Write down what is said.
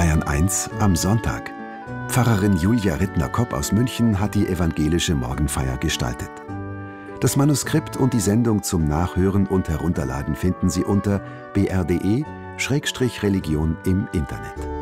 Bayern 1 am Sonntag. Pfarrerin Julia Rittner-Kopp aus München hat die evangelische Morgenfeier gestaltet. Das Manuskript und die Sendung zum Nachhören und Herunterladen finden Sie unter br.de/religion im Internet.